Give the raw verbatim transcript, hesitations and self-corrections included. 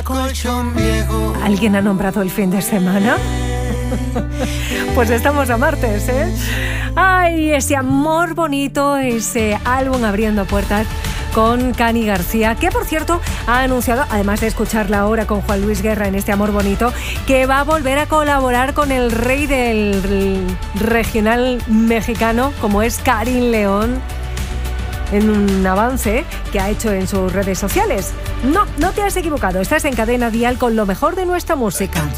colchón viejo. ¿Alguien ha nombrado el fin de semana? Pues estamos a martes, ¿eh? Ay, ese amor bonito, ese álbum abriendo puertas con Cani García, que por cierto ha anunciado, además de escucharla ahora con Juan Luis Guerra en este Amor Bonito, que va a volver a colaborar con el rey del regional mexicano, como es Karim León, en un avance que ha hecho en sus redes sociales. No, no te has equivocado, estás en Cadena Dial con lo mejor de nuestra música.